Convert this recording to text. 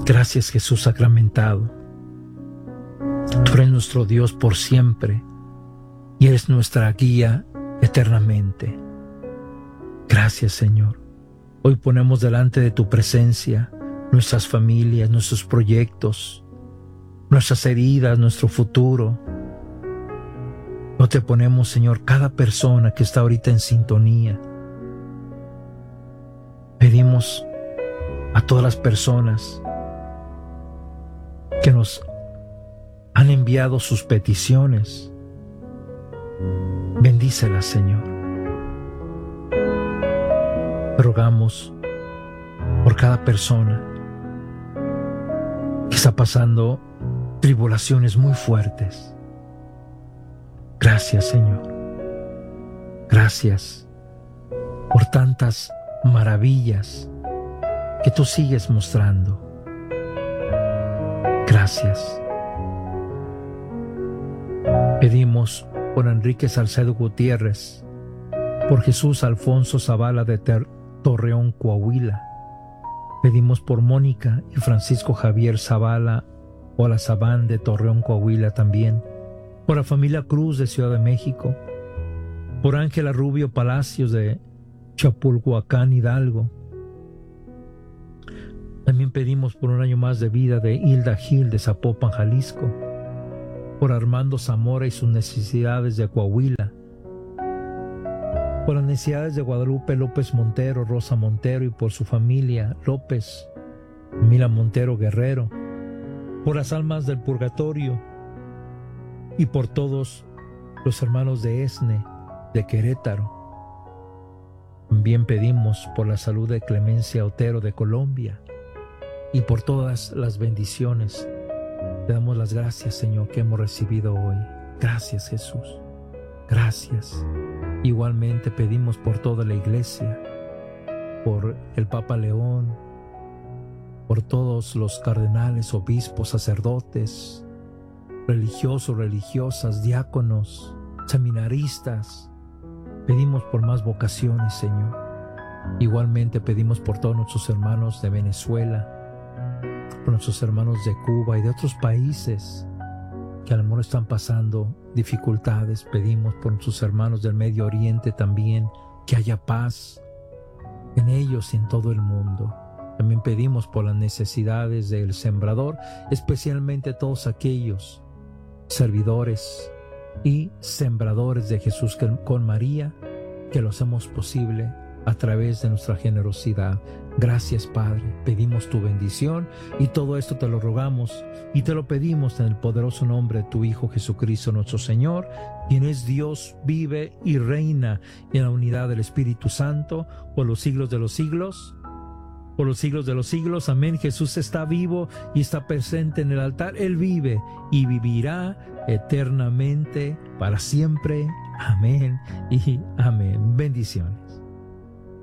Gracias, Jesús sacramentado. Tú eres nuestro Dios por siempre y eres nuestra guía eternamente. Gracias, Señor. Hoy ponemos delante de tu presencia nuestras familias, nuestros proyectos, nuestras heridas, nuestro futuro. No te ponemos, Señor, cada persona que está ahorita en sintonía. Pedimos a todas las personas que nos han enviado sus peticiones. Bendícelas, Señor. Rogamos por cada persona que está pasando tribulaciones muy fuertes. Gracias, Señor. Gracias por tantas maravillas que tú sigues mostrando. Gracias. Pedimos por Enrique Salcedo Gutiérrez, por Jesús Alfonso Zavala de Torreón, Coahuila. Pedimos por Mónica y Francisco Javier Zavala Olazabán de Torreón, Coahuila también. Por la familia Cruz de Ciudad de México. Por Ángela Rubio Palacios de Chapulhuacán, Hidalgo. También pedimos por un año más de vida de Hilda Gil de Zapopan, Jalisco. Por Armando Zamora y sus necesidades de Coahuila. Por las necesidades de Guadalupe López Montero, Rosa Montero y por su familia López, Mila Montero Guerrero. Por las almas del purgatorio y por todos los hermanos de Esne, de Querétaro. También pedimos por la salud de Clemencia Otero de Colombia y por todas las bendiciones. Te damos las gracias, Señor, que hemos recibido hoy. Gracias, Jesús. Gracias. Igualmente pedimos por toda la iglesia, por el Papa León, por todos los cardenales, obispos, sacerdotes, religiosos, religiosas, diáconos, seminaristas. Pedimos por más vocaciones, Señor. Igualmente pedimos por todos nuestros hermanos de Venezuela, por nuestros hermanos de Cuba y de otros países que a lo mejor están pasando dificultades. Pedimos por nuestros hermanos del Medio Oriente también, que haya paz en ellos y en todo el mundo. También pedimos por las necesidades del sembrador, especialmente todos aquellos servidores y sembradores de Jesús con María, que lo hacemos posible a través de nuestra generosidad. Gracias, Padre. Pedimos tu bendición y todo esto te lo rogamos y te lo pedimos en el poderoso nombre de tu Hijo Jesucristo nuestro Señor, quien es Dios, vive y reina en la unidad del Espíritu Santo por los siglos de los siglos. Por los siglos de los siglos. Amén. Jesús está vivo y está presente en el altar. Él vive y vivirá eternamente para siempre. Amén y amén. Bendiciones.